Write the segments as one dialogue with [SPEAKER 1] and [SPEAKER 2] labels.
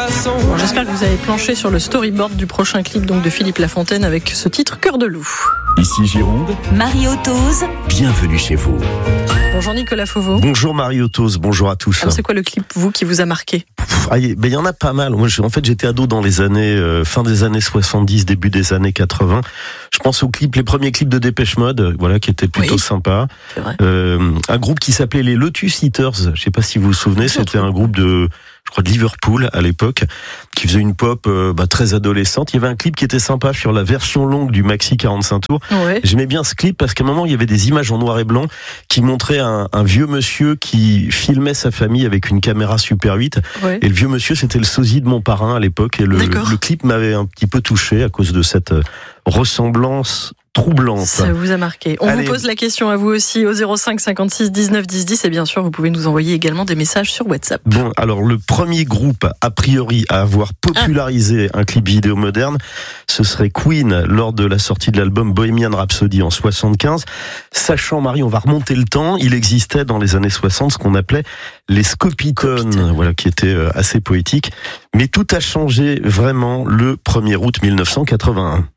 [SPEAKER 1] façon.
[SPEAKER 2] Bon, j'espère que vous avez planché sur le storyboard du prochain clip donc de Philippe Lafontaine avec ce titre Cœur de loup.
[SPEAKER 3] Ici Gironde,
[SPEAKER 4] Marie-Otose,
[SPEAKER 3] bienvenue chez vous.
[SPEAKER 2] Bonjour Nicolas Fauveau.
[SPEAKER 5] Bonjour Marie-Otose, bonjour à tous.
[SPEAKER 2] Alors c'est quoi le clip, vous, qui vous a marqué ?
[SPEAKER 5] Il y en a pas mal. Moi, j'étais ado dans les années fin des années 70, début des années 80. Je pense aux clips, les premiers clips de Dépêche Mode, voilà, qui étaient plutôt sympas.
[SPEAKER 2] C'est vrai.
[SPEAKER 5] Un groupe qui s'appelait les Lotus Eaters. Je sais pas si vous vous souvenez, c'était un groupe de Liverpool à l'époque, qui faisait une pop très adolescente. Il y avait un clip qui était sympa sur la version longue du maxi 45 tours.
[SPEAKER 2] Ouais.
[SPEAKER 5] J'aimais bien ce clip parce qu'à un moment, il y avait des images en noir et blanc qui montraient un vieux monsieur qui filmait sa famille avec une caméra Super 8.
[SPEAKER 2] Ouais.
[SPEAKER 5] Et le vieux monsieur, c'était le sosie de mon parrain à l'époque. Et le clip m'avait un petit peu touché à cause de cette ressemblance troublante.
[SPEAKER 2] Ça vous a marqué. On vous pose la question à vous aussi au 05 56 19 10 10 et bien sûr vous pouvez nous envoyer également des messages sur WhatsApp.
[SPEAKER 5] Bon, alors le premier groupe a priori à avoir popularisé un clip vidéo moderne, ce serait Queen lors de la sortie de l'album Bohemian Rhapsody en 75. Sachant, Marie, on va remonter le temps, il existait dans les années 60 ce qu'on appelait les Scopitones, voilà, qui était assez poétique. Mais tout a changé vraiment le 1er août 1981.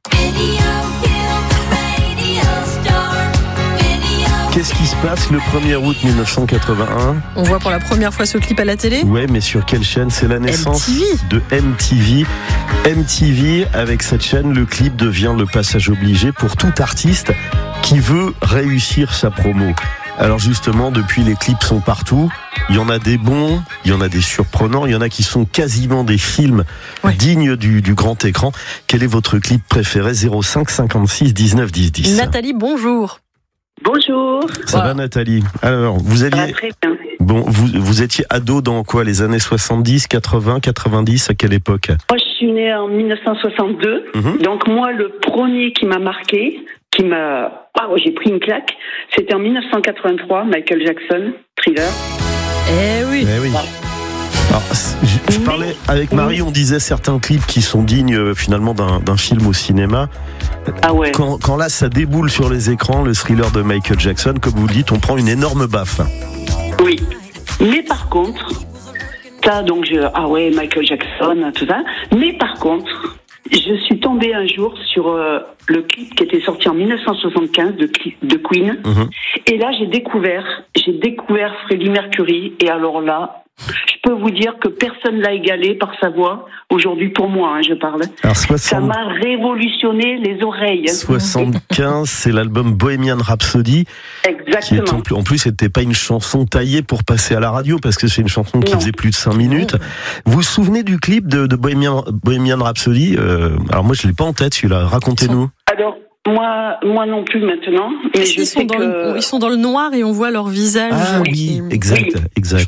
[SPEAKER 5] Qu'est-ce qui se passe le 1er août 1981 ?
[SPEAKER 2] On voit pour la première fois ce clip à la télé ?
[SPEAKER 5] Ouais, mais sur quelle chaîne ? C'est la naissance
[SPEAKER 2] MTV.
[SPEAKER 5] de MTV. MTV, avec cette chaîne, le clip devient le passage obligé pour tout artiste qui veut réussir sa promo. Alors justement, depuis, les clips sont partout. Il y en a des bons, il y en a des surprenants, il y en a qui sont quasiment des films dignes du grand écran. Quel est votre clip préféré ? 05 56 19 10 10.
[SPEAKER 2] Nathalie, bonjour.
[SPEAKER 6] Bonjour.
[SPEAKER 5] Ça va Nathalie ? Alors, vous
[SPEAKER 6] Ça va
[SPEAKER 5] aviez...
[SPEAKER 6] très bien.
[SPEAKER 5] Bon, vous étiez ado dans quoi ? Les années 70, 80, 90, à quelle époque ?
[SPEAKER 6] Moi, je suis née en 1962. Donc, moi, le premier qui m'a marqué, j'ai pris une claque, c'était en 1983, Michael Jackson, Thriller.
[SPEAKER 2] Eh oui.
[SPEAKER 5] Alors, je parlais avec Marie, on disait certains clips qui sont dignes finalement d'un film au cinéma.
[SPEAKER 6] Ah ouais.
[SPEAKER 5] Quand là, ça déboule sur les écrans, le Thriller de Michael Jackson, comme vous le dites, on prend une énorme baffe.
[SPEAKER 6] Oui. Mais par contre, Michael Jackson, tout ça. Mais par contre, je suis tombée un jour sur le clip qui était sorti en 1975 de Queen. Et là, j'ai découvert Freddie Mercury. Et alors là, je peux vous dire que personne l'a égalé par sa voix. Aujourd'hui, pour moi, je parle.
[SPEAKER 5] Alors,
[SPEAKER 6] ça m'a révolutionné les oreilles.
[SPEAKER 5] 75, c'est l'album Bohemian Rhapsody.
[SPEAKER 6] Exactement.
[SPEAKER 5] En plus, c'était pas une chanson taillée pour passer à la radio, parce que c'est une chanson qui faisait plus de 5 minutes. Vous vous souvenez du clip de Bohemian Rhapsody ? Alors moi, je l'ai pas en tête, celui-là. Racontez-nous.
[SPEAKER 6] Alors, moi non plus maintenant. Mais
[SPEAKER 2] ils sont dans le noir et on voit leur visage.
[SPEAKER 5] Ah oui, exact.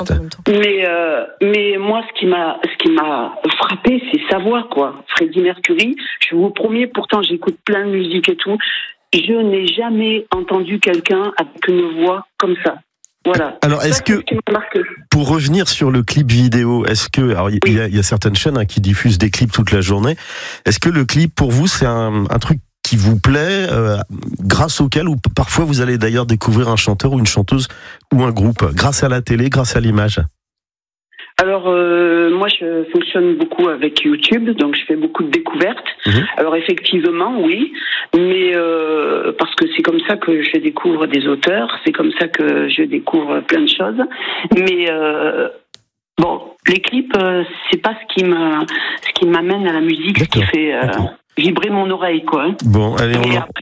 [SPEAKER 6] Mais moi, ce qui m'a frappé, c'est sa voix, quoi. Freddie Mercury, je vous promets, pourtant j'écoute plein de musique et tout, je n'ai jamais entendu quelqu'un avec une voix comme ça. Voilà. Alors, est-ce que,
[SPEAKER 5] pour revenir sur le clip vidéo, il y a certaines chaînes qui diffusent des clips toute la journée. Est-ce que le clip, pour vous, c'est un truc qui vous plaît, grâce auquel, ou parfois vous allez d'ailleurs découvrir un chanteur ou une chanteuse ou un groupe, grâce à la télé, grâce à l'image ?
[SPEAKER 6] Alors, moi, je fonctionne beaucoup avec YouTube, donc je fais beaucoup de découvertes. Alors, effectivement, oui, mais parce que c'est comme ça que je découvre des auteurs, c'est comme ça que je découvre plein de choses. Mais les clips, c'est pas ce qui m'amène à la musique, ce qui fait vibrer mon oreille, quoi.
[SPEAKER 5] Bon, allez,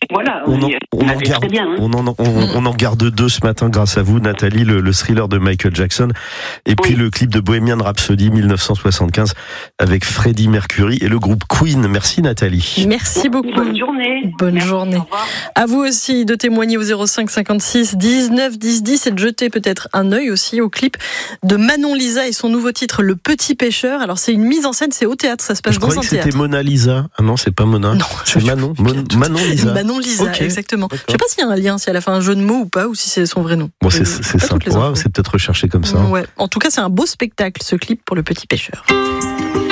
[SPEAKER 5] on en garde deux ce matin grâce à vous, Nathalie, le Thriller de Michael Jackson, et puis le clip de Bohemian Rhapsody 1975 avec Freddie Mercury et le groupe Queen. Merci Nathalie.
[SPEAKER 2] Merci beaucoup.
[SPEAKER 6] Bonne journée.
[SPEAKER 2] Bonne journée. À vous aussi de témoigner au 05 56 19 10 10 et de jeter peut-être un œil aussi au clip de Manon Lisa et son nouveau titre Le Petit Pêcheur. Alors c'est une mise en scène, c'est au théâtre, ça se passe dans un théâtre. Je croyais que c'était
[SPEAKER 5] Mona Lisa. Ah non, c'est pas Mona.
[SPEAKER 2] Non,
[SPEAKER 5] c'est Manon. Manon Lisa.
[SPEAKER 2] Manon Lisa, exactement. D'accord. Je sais pas s'il y a un lien, si elle a fait un jeu de mots ou pas, ou si c'est son vrai nom.
[SPEAKER 5] Bon, c'est sympa, c'est peut-être recherché comme ça.
[SPEAKER 2] Ouais. En tout cas, c'est un beau spectacle, ce clip pour Le Petit Pêcheur.